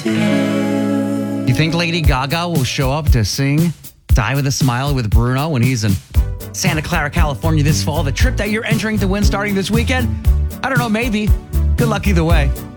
You think Lady Gaga will show up to sing Die With a Smile with Bruno when he's in Santa Clara, California this fall? The trip that you're entering to win starting this weekend? I don't know, maybe. Good luck either way.